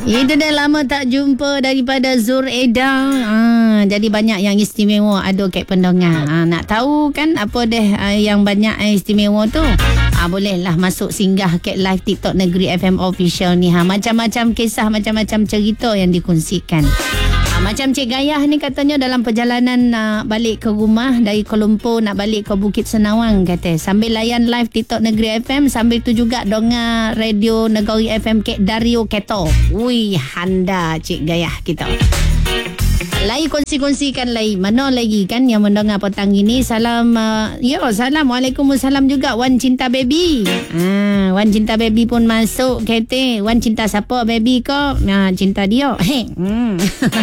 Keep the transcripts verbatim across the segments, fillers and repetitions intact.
Itu dah lama tak jumpa daripada Zur Eda. Ha, jadi banyak yang istimewa ada kat pendengar. Ha, nak tahu kan apa deh ha, yang banyak yang istimewa tu? Ha, bolehlah masuk singgah kat live TikTok Negeri F M Official ni. Ha, macam-macam kisah, macam-macam cerita yang dikongsikan. Ha, macam Cik Gayah ni katanya dalam perjalanan nak balik ke rumah dari Kuala Lumpur nak balik ke Bukit Senawang kata. Sambil layan live TikTok Negeri F M, sambil tu juga dengar radio Negeri F M Kek Dario Keto. Ui, handa Cik Gayah kita. Lai kongsi-kongsikan lai. Mana lagi kan yang mendengar petang ini. Salam. Uh, ya, salam. Waalaikumsalam juga. Wan Cinta Baby. Ah, Wan Cinta Baby pun masuk kata. Wan cinta siapa baby kau? Nah, cinta dia. hmm.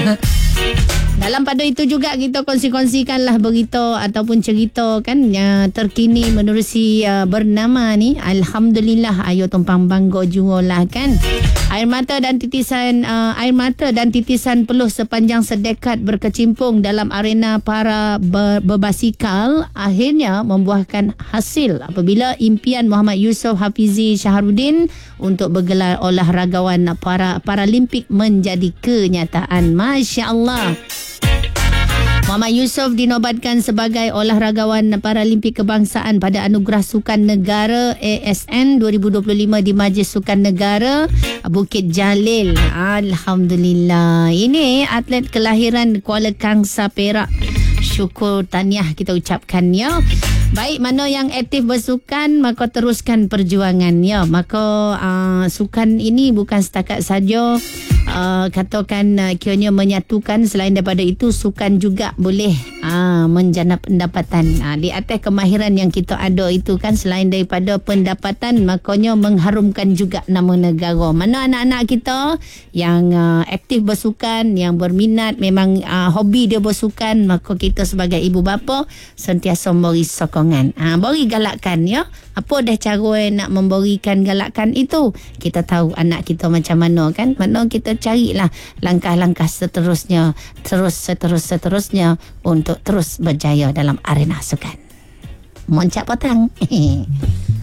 Dalam pada itu juga kita kongsi-kongsikan lah berita ataupun cerita kan yang terkini menerusi uh, bernama ni. Alhamdulillah, ayo tumpang bangga jua lah kan. Air mata dan titisan uh, air mata dan titisan peluh sepanjang sedekat berkecimpung dalam arena para ber- berbasikal akhirnya membuahkan hasil apabila impian Muhammad Yusof Hafizi Syahrudin untuk bergelar olahragawan para Paralimpik menjadi kenyataan. Masya-Allah. Muhammad Yusof dinobatkan sebagai olahragawan Paralimpik Kebangsaan pada Anugerah Sukan Negara A S N dua ribu dua puluh lima di Majlis Sukan Negara Bukit Jalil. Alhamdulillah. Ini atlet kelahiran Kuala Kangsar, Perak. Syukur tahniah kita ucapkan ya. Baik, mana yang aktif bersukan maka teruskan perjuangan ya. Maka uh, sukan ini bukan setakat saja uh, katakan uh, kiranya menyatukan, selain daripada itu sukan juga boleh uh, menjana pendapatan. Uh, di atas kemahiran yang kita ada itu kan, selain daripada pendapatan makanya mengharumkan juga nama negara. Mana anak-anak kita yang uh, aktif bersukan, yang berminat, memang uh, hobi dia bersukan, maka kita sebagai ibu bapa sentiasa memberi sokongan. Ha, beri galakan ya. Apa dah cara nak memberikan galakan itu? Kita tahu anak kita macam mana kan. Mana kita carilah langkah-langkah seterusnya, terus seterus seterusnya untuk terus berjaya dalam arena sukan. Moncak petang.